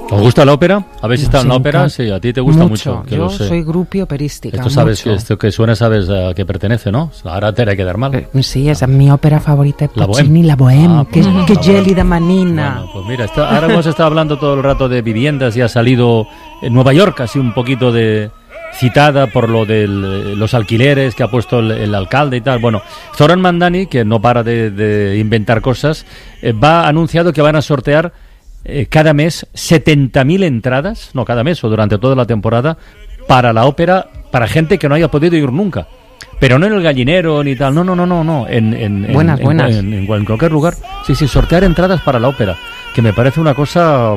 ¿Os gusta la ópera? ¿Habéis estado en la ópera? Sí, a ti te gusta mucho. Yo soy grupi operística. Esto sabes que esto que suena, sabes a qué pertenece, ¿no? Ahora te hará quedar mal. Sí, esa es mi ópera favorita, Puccini, La Bohème, que gélida manina. Bueno, pues mira, ahora hemos estado hablando todo el rato de viviendas y ha salido en Nueva York así un poquito de citada por lo de los alquileres que ha puesto el alcalde y tal. Bueno, Zoran Mandani, que no para de inventar cosas, ha anunciado que van a sortear cada mes 70.000 entradas, no cada mes o durante toda la temporada, para la ópera, para gente que no haya podido ir nunca. Pero no en el Gallinero ni tal, no, en cualquier lugar. Sí, sortear entradas para la ópera, que me parece una cosa,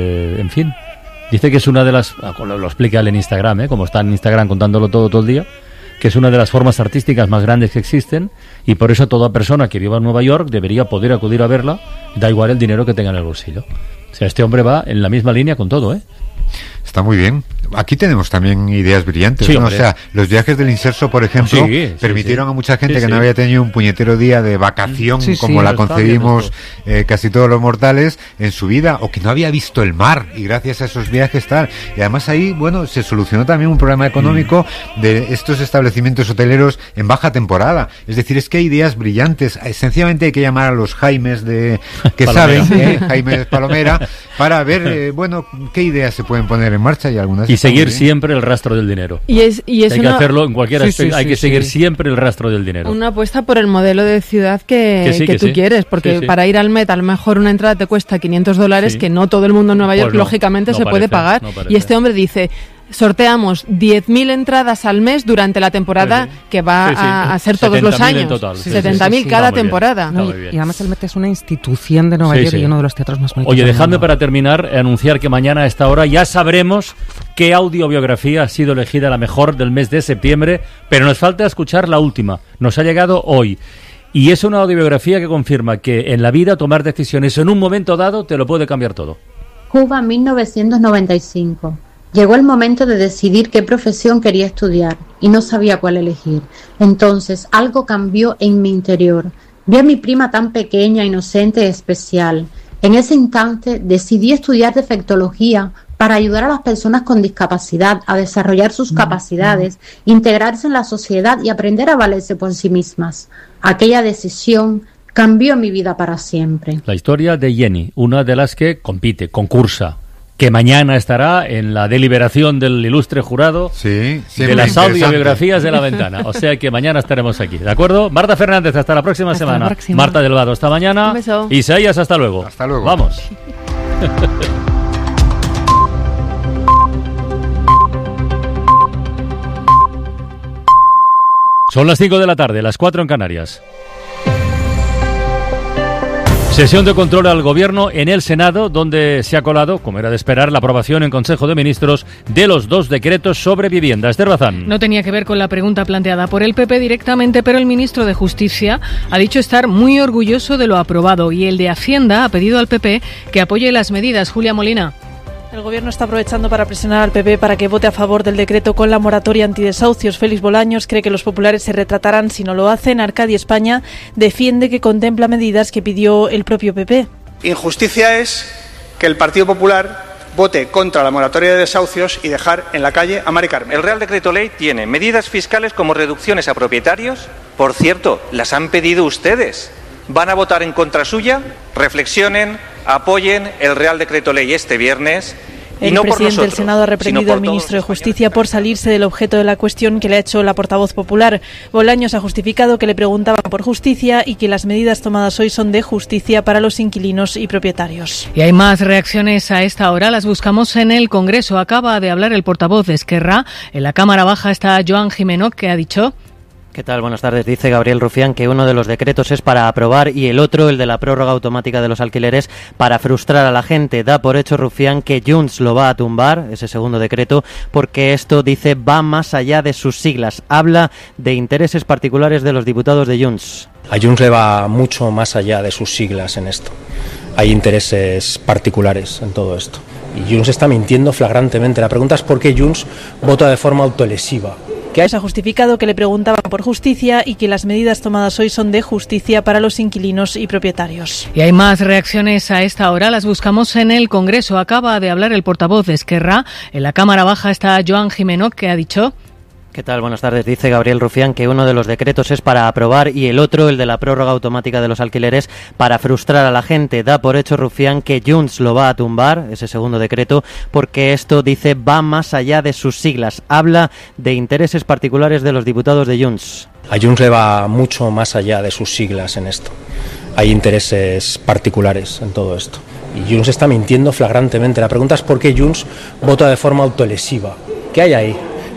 en fin. Dice que es una de las, lo explica él en Instagram, como está en Instagram contándolo todo el día, que es una de las formas artísticas más grandes que existen, y por eso toda persona que viva en Nueva York debería poder acudir a verla, da igual el dinero que tenga en el bolsillo. O sea, este hombre va en la misma línea con todo, ¿eh? Está muy bien. Aquí tenemos también ideas brillantes, sí, ¿no? O sea, los viajes del Inserso, por ejemplo, permitieron a mucha gente que no había tenido un puñetero día de vacación como la concebimos casi todos los mortales en su vida, o que no había visto el mar, y gracias a esos viajes tal. Y además ahí, bueno, se solucionó también un problema económico de estos establecimientos hoteleros en baja temporada. Es decir, es que hay ideas brillantes. Sencillamente hay que llamar a los Jaimes que saben, Jaime Palomera, para ver, bueno, qué ideas se pueden poner en marcha, y algunas. Y seguir siempre el rastro del dinero. Y es hay que hacerlo en cualquier aspecto, hay que seguir siempre el rastro del dinero. Una apuesta por el modelo de ciudad que tú quieres, porque para ir al Met a lo mejor una entrada te cuesta $500, que no todo el mundo en Nueva York lógicamente se puede pagar. Y este hombre dice: sorteamos 10.000 entradas al mes durante la temporada que va a ser todos los años. 70.000 cada temporada. Y además el Met es una institución de Nueva York y uno de los teatros más bonitos. Oye, dejadme para terminar anunciar que mañana a esta hora ya sabremos qué audiobiografía ha sido elegida la mejor del mes de septiembre, pero nos falta escuchar la última. Nos ha llegado hoy. Y es una audiobiografía que confirma que en la vida tomar decisiones en un momento dado te lo puede cambiar todo. Cuba, 1995. Llegó el momento de decidir qué profesión quería estudiar y no sabía cuál elegir. Entonces algo cambió en mi interior. Vi a mi prima tan pequeña, inocente y especial. En ese instante decidí estudiar defectología para ayudar a las personas con discapacidad a desarrollar sus capacidades, integrarse en la sociedad y aprender a valerse por sí mismas. Aquella decisión cambió mi vida para siempre. La historia de Jenny, una de las que concursa, que mañana estará en la deliberación del ilustre jurado de las audiobiografías de La Ventana. O sea que mañana estaremos aquí, ¿de acuerdo? Marta Fernández, hasta la próxima semana. Marta del Vado, hasta mañana. Un beso. Isaías, hasta luego. Hasta luego. Vamos. Son las 5 de la tarde, las 4 en Canarias. Sesión de control al Gobierno en el Senado, donde se ha colado, como era de esperar, la aprobación en Consejo de Ministros de los 2 decretos sobre vivienda. Esther Bazán. No tenía que ver con la pregunta planteada por el PP directamente, pero el ministro de Justicia ha dicho estar muy orgulloso de lo aprobado, y el de Hacienda ha pedido al PP que apoye las medidas. Julia Molina. El Gobierno está aprovechando para presionar al PP para que vote a favor del decreto con la moratoria antidesahucios. Félix Bolaños cree que los populares se retratarán si no lo hacen. Arcadia España defiende que contempla medidas que pidió el propio PP. Injusticia es que el Partido Popular vote contra la moratoria de desahucios y dejar en la calle a Mari Carmen. El Real Decreto Ley tiene medidas fiscales como reducciones a propietarios. Por cierto, las han pedido ustedes. ¿Van a votar en contra suya? Reflexionen, apoyen el Real Decreto Ley este viernes. El presidente del Senado ha reprendido al ministro de Justicia por salirse del objeto de la cuestión que le ha hecho la portavoz popular. Bolaños ha justificado que le preguntaban por justicia y que las medidas tomadas hoy son de justicia para los inquilinos y propietarios. Y hay más reacciones a esta hora, las buscamos en el Congreso. Acaba de hablar el portavoz de Esquerra. En la Cámara Baja está Joan Gimeno, que ha dicho... ¿Qué tal? Buenas tardes. Dice Gabriel Rufián que uno de los decretos es para aprobar y el otro, el de la prórroga automática de los alquileres, para frustrar a la gente. Da por hecho Rufián que Junts lo va a tumbar, ese segundo decreto, porque esto, dice, va más allá de sus siglas. Habla de intereses particulares de los diputados de Junts. A Junts le va mucho más allá de sus siglas en esto. Hay intereses particulares en todo esto. Y Junts está mintiendo flagrantemente. La pregunta es por qué Junts vota de forma autolesiva. Se ha justificado que le preguntaban por justicia y que las medidas tomadas hoy son de justicia para los inquilinos y propietarios. Y hay más reacciones a esta hora, las buscamos en el Congreso. Acaba de hablar el portavoz de Esquerra. En la Cámara Baja está Joan Gimeno, que ha dicho... ¿Qué tal? Buenas tardes. Dice Gabriel Rufián que uno de los decretos es para aprobar y el otro, el de la prórroga automática de los alquileres, para frustrar a la gente. Da por hecho Rufián que Junts lo va a tumbar, ese segundo decreto, porque esto, dice, va más allá de sus siglas. Habla de intereses particulares de los diputados de Junts. A Junts le va mucho más allá de sus siglas en esto. Hay intereses particulares en todo esto. Y Junts está mintiendo flagrantemente. La pregunta es por qué Junts vota de forma autolesiva. ¿Qué hay ahí?